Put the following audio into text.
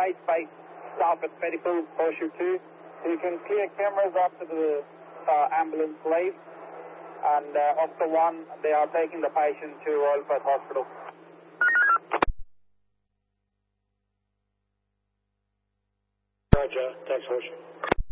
White Base staff at Medical Horseshoe 2. So you can clear cameras after the ambulance leaves. And Officer 1, they are taking the patient to Royal Perth Hospital. Roger, thanks, Horseshoe.